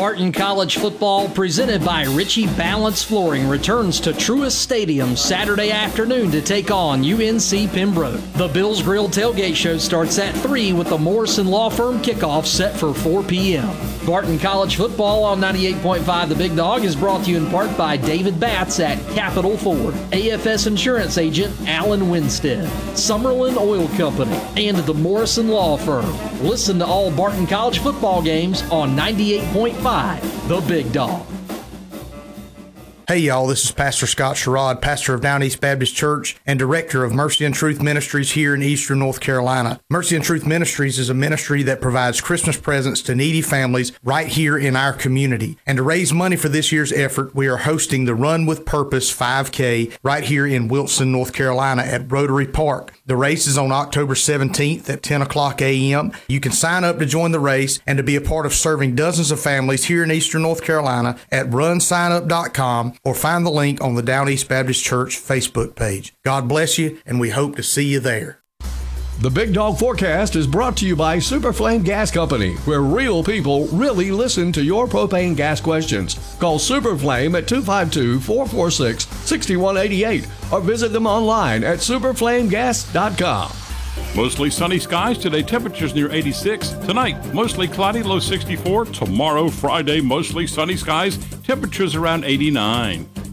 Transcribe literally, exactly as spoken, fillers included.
Barton College football, presented by Ritchie Balance Flooring, returns to Truist Stadium Saturday afternoon to take on U N C Pembroke. The Bills Grill Tailgate Show starts at three with the Morrison Law Firm kickoff set for four p.m. Barton College football on ninety-eight point five The Big Dog is brought to you in part by David Batts at Capital Ford, A F S Insurance Agent Alan Winstead, Summerlin Oil Company, and the Morrison Law Firm. Listen to all Barton College football games on ninety-eight point five The Big Dog. Hey y'all, this is Pastor Scott Sherrod, pastor of Down East Baptist Church and director of Mercy and Truth Ministries here in Eastern North Carolina. Mercy and Truth Ministries is a ministry that provides Christmas presents to needy families right here in our community. And to raise money for this year's effort, we are hosting the Run with Purpose five K right here in Wilson, North Carolina at Rotary Park. The race is on October seventeenth at ten o'clock a.m. You can sign up to join the race and to be a part of serving dozens of families here in Eastern North Carolina at run sign up dot com or find the link on the Down East Baptist Church Facebook page. God bless you, and we hope to see you there. The Big Dog Forecast is brought to you by Superflame Gas Company, where real people really listen to your propane gas questions. Call Superflame at two five two, four four six, six one eight eight or visit them online at superflame gas dot com. Mostly sunny skies today, temperatures near eighty-six. Tonight, mostly cloudy, low sixty-four. Tomorrow, Friday, mostly sunny skies, temperatures around eighty-nine.